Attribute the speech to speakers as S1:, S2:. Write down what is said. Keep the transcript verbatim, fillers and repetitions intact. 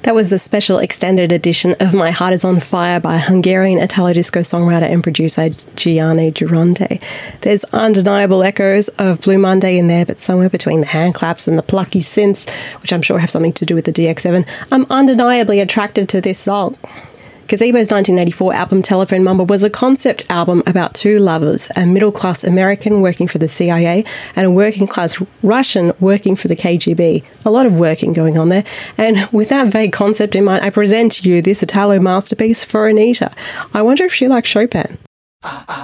S1: That was the special extended edition of My Heart is on Fire by Hungarian Italo-disco songwriter and producer Gianni Durante. There's undeniable echoes of Blue Monday in there, but somewhere between the hand claps and the plucky synths, which I'm sure have something to do with the D X seven, I'm undeniably attracted to this song. Gazebo's nineteen eighty-four album Telephone Mumble was a concept album about two lovers, a middle-class American working for the C I A and a working-class Russian working for the K G B. A lot of working going on there. And with that vague concept in mind, I present to you this Italo masterpiece for Anita. I wonder if she likes Chopin.